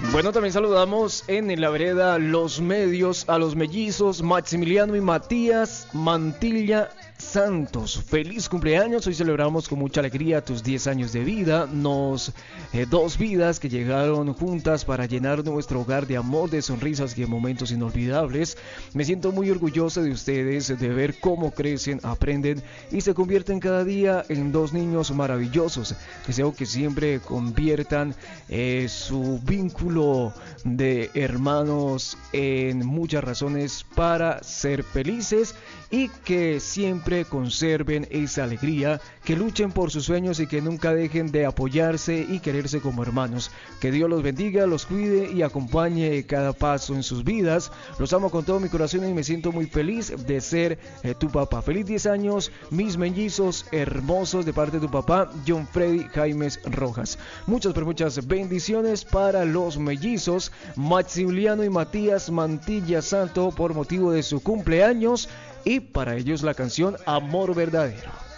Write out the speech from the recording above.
Bueno, también saludamos en la vereda Los Medios a los mellizos Maximiliano y Matías Mantilla Santos. Feliz cumpleaños, hoy celebramos con mucha alegría tus 10 años de vida, dos vidas que llegaron juntas para llenar nuestro hogar de amor, de sonrisas y de momentos inolvidables. Me siento muy orgulloso de ustedes, de ver cómo crecen, aprenden y se convierten cada día en dos niños maravillosos. Deseo que siempre conviertan su vínculo de hermanos en muchas razones para ser felices y que siempre conserven esa alegría, que luchen por sus sueños y que nunca dejen de apoyarse y quererse como hermanos. Que Dios los bendiga, los cuide y acompañe cada paso en sus vidas. Los amo con todo mi corazón y me siento muy feliz de ser tu papá. Feliz 10 años, mis mellizos hermosos, de parte de tu papá, John Freddy Jaimes Rojas. Muchas pero muchas bendiciones para los mellizos Maximiliano y Matías Mantilla Santo por motivo de su cumpleaños, y para ellos la canción Amor Verdadero.